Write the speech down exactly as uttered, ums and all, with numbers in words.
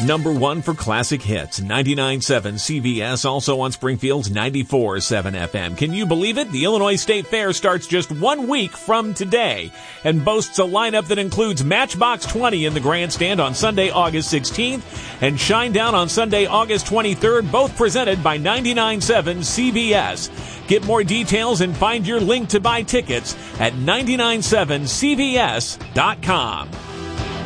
Number one for classic hits, ninety-nine point seven C B S, also on Springfield's ninety-four point seven F M. Can you believe it? The Illinois State Fair starts just one week from today and boasts a lineup that includes Matchbox twenty in the grandstand on Sunday, August sixteenth, and Shinedown on Sunday, August twenty-third, both presented by ninety-nine point seven C B S. Get more details and find your link to buy tickets at ninety-nine seven C B S dot com.